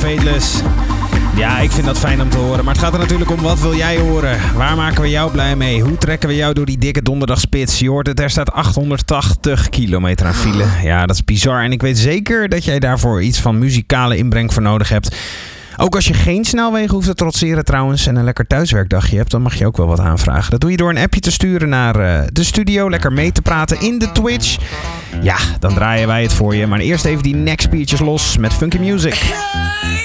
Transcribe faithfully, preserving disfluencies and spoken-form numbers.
Fateless. Ja, ik vind dat fijn om te horen. Maar het gaat er natuurlijk om, wat wil jij horen? Waar maken we jou blij mee? Hoe trekken we jou door die dikke donderdagspits? Je hoort het, er staat achthonderdtachtig kilometer aan file. Ja, dat is bizar. En ik weet zeker dat jij daarvoor iets van muzikale inbreng voor nodig hebt. Ook als je geen snelwegen hoeft te trotseren trouwens en een lekker thuiswerkdagje hebt, dan mag je ook wel wat aanvragen. Dat doe je door een appje te sturen naar uh, de studio, lekker mee te praten in de Twitch. Ja, dan draaien wij het voor je. Maar eerst even die nekspiertjes los met Funky Music.